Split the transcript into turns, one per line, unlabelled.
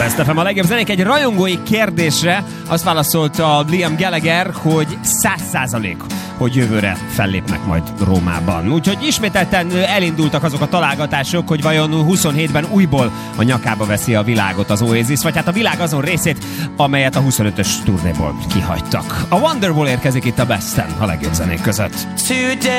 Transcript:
Best FM a legjobb zenék. Egy rajongói kérdésre azt válaszolta Liam Gallagher, hogy 100%, hogy jövőre fellépnek majd Rómában. Úgyhogy ismételten elindultak azok a találgatások, hogy vajon 27-ben újból a nyakába veszi a világot az Oasis, vagy hát a világ azon részét, amelyet a 25-ös turnéból kihagytak. A Wonderwall érkezik itt a Besten, a legjobb zenék között.